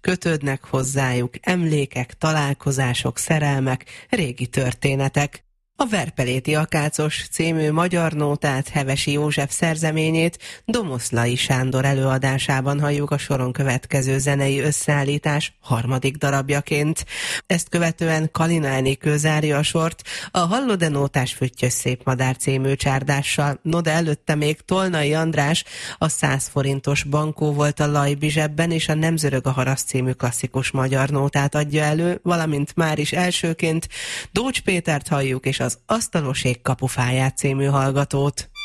kötődnek hozzájuk emlékek, találkozások, szerelmek, régi történetek. A Verpeléti Akácos című magyar nótát Hevesi József szerzeményét Domoszlai Sándor előadásában halljuk a soron következő zenei összeállítás harmadik darabjaként. Ezt követően Kalina Enikő zárja a sort a Hallod-e nótás Füttyös szép madár című csárdással, no de előtte még Tolnai András a 100 forintos bankó volt a Lajbi zsebben, és a Nem zörög a haraszt című klasszikus magyar nótát adja elő, valamint már is elsőként Dócs Pétert halljuk, és az Asztalos ég kapufáját című hallgatót.